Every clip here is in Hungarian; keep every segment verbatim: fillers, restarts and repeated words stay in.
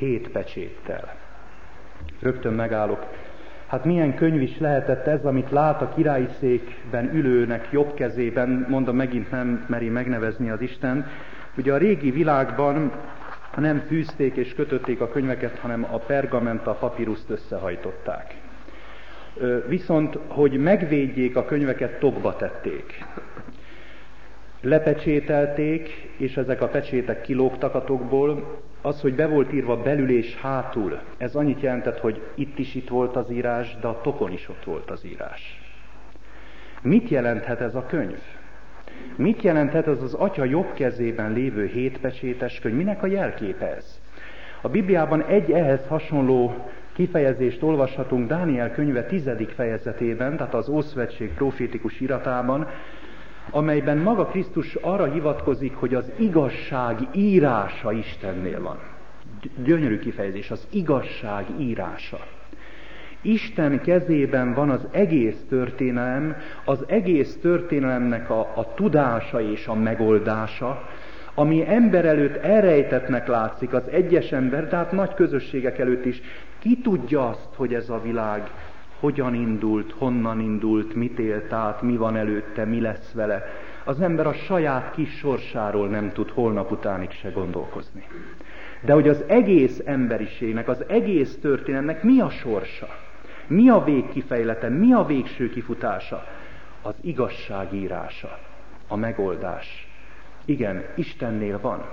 hét pecséttel. Rögtön megállok. Hát milyen könyv is lehetett ez, amit lát a királyi székben ülőnek jobb kezében, mondom, megint nem meri megnevezni az Isten. Ugye a régi világban nem fűzték és kötötték a könyveket, hanem a pergament, a papíruszt összehajtották. Viszont, hogy megvédjék a könyveket, tokba tették. Lepecsételték, és ezek a pecsétek kilógtak a tokból. Az, hogy be volt írva belül és hátul, ez annyit jelentett, hogy itt is itt volt az írás, de a tokon is ott volt az írás. Mit jelenthet ez a könyv? Mit jelenthet ez az Atya jobb kezében lévő hétpecsétes könyv? Minek a jelképe ez? A Bibliában egy ehhez hasonló kifejezést olvashatunk Dániel könyve tizedik fejezetében, tehát az Ószövetség profétikus iratában, amelyben maga Krisztus arra hivatkozik, hogy az igazság írása Istennél van. Gyönyörű kifejezés, az igazság írása. Isten kezében van az egész történelem, az egész történelemnek a, a tudása és a megoldása, ami ember előtt elrejtettnek látszik, az egyes ember, de hát nagy közösségek előtt is. Ki tudja azt, hogy ez a világ hogyan indult, honnan indult, mit élt át, mi van előtte, mi lesz vele. Az ember a saját kis sorsáról nem tud holnap utánig se gondolkozni. De hogy az egész emberiségnek, az egész történelemnek mi a sorsa, mi a végkifejlete, mi a végső kifutása? Az igazság írása, a megoldás. Igen, Istennél van.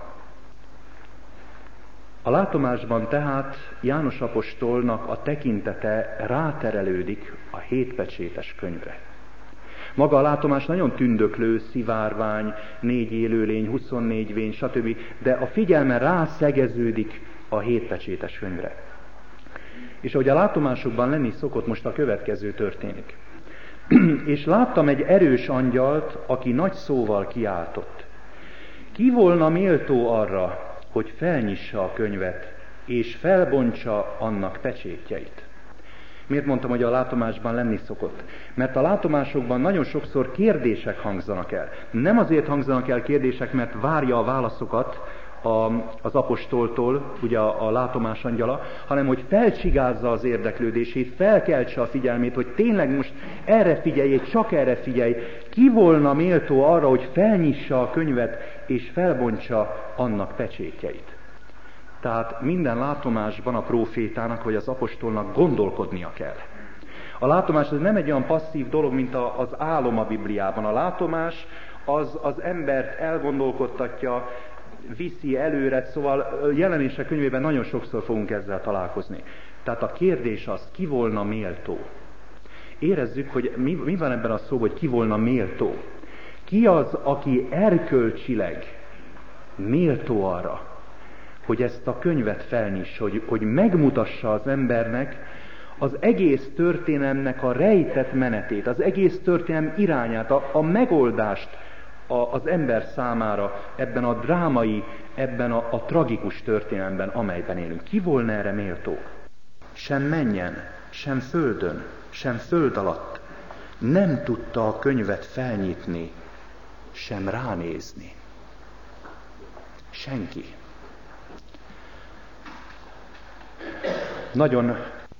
A látomásban tehát János apostolnak a tekintete ráterelődik a hétpecsétes könyvre. Maga a látomás nagyon tündöklő, szivárvány, négy élőlény, huszonnégy vény, stb. De a figyelme rászegeződik a hétpecsétes könyvre. És ahogy a látomásokban lenni szokott, most a következő történik. És láttam egy erős angyalt, aki nagy szóval kiáltott. Ki volna méltó arra, hogy felnyissa a könyvet, és felbontsa annak pecsétjeit? Miért mondtam, hogy a látomásban lenni szokott? Mert a látomásokban nagyon sokszor kérdések hangzanak el. Nem azért hangzanak el kérdések, mert várja a válaszokat a, az apostoltól, ugye a, a látomás angyala, hanem hogy felcsigázza az érdeklődését, felkeltse a figyelmét, hogy tényleg most erre figyelj, csak erre figyelj. Ki volna méltó arra, hogy felnyissa a könyvet, és felbontsa annak pecsétjeit? Tehát minden látomásban a prófétának, vagy az apostolnak gondolkodnia kell. A látomás az nem egy olyan passzív dolog, mint az álom a Bibliában. A látomás az az embert elgondolkodtatja, viszi előre, szóval Jelenések könyvében nagyon sokszor fogunk ezzel találkozni. Tehát a kérdés az, ki volna méltó? Érezzük, hogy mi, mi van ebben a szó, hogy ki volna méltó. Ki az, aki erkölcsileg méltó arra, hogy ezt a könyvet felnyissa, hogy, hogy megmutassa az embernek az egész történelemnek a rejtett menetét, az egész történelem irányát, a, a megoldást a, az ember számára ebben a drámai, ebben a, a tragikus történelemben, amelyben élünk. Ki volna erre méltó? Sem mennyen, sem földön, sem föld alatt nem tudta a könyvet felnyitni, sem ránézni. Senki. Nagyon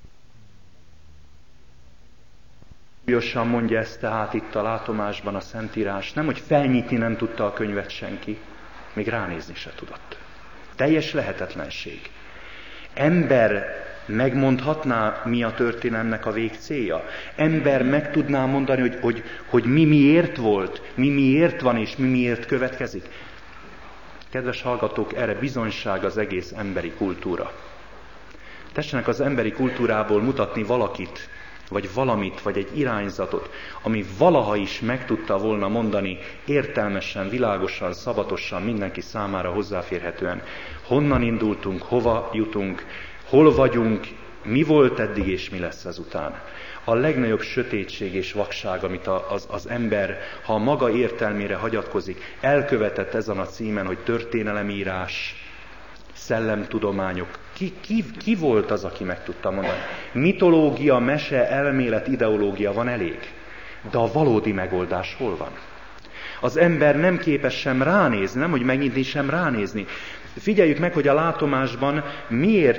súlyosan mondja ezt tehát itt a látomásban a Szentírás. Nem, hogy felnyitni nem tudta a könyvet senki, még ránézni se tudott. Teljes lehetetlenség. Ember megmondhatná, mi a történelemnek a végcélja? Ember meg tudná mondani, hogy, hogy, hogy mi miért volt, mi miért van és mi miért következik? Kedves hallgatók, erre bizonyság az egész emberi kultúra. Tessenek az emberi kultúrából mutatni valakit, vagy valamit, vagy egy irányzatot, ami valaha is meg tudta volna mondani értelmesen, világosan, szabatosan, mindenki számára hozzáférhetően. Honnan indultunk, hova jutunk, hol vagyunk, mi volt eddig és mi lesz ezután. A legnagyobb sötétség és vakság, amit az, az ember, ha a maga értelmére hagyatkozik, elkövetett ezen a címen, hogy történelemírás, szellemtudományok. Ki, ki, ki volt az, aki meg tudta mondani? Mitológia, mese, elmélet, ideológia van elég. De a valódi megoldás hol van? Az ember nem képes sem ránézni, nem hogy megnyitni, sem ránézni. Figyeljük meg, hogy a látomásban miért